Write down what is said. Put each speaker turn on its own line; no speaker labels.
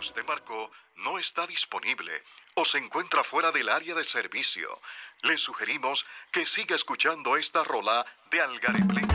usted marcó no está disponible o se encuentra fuera del área de servicio. Le sugerimos que siga escuchando esta rola de Algarete.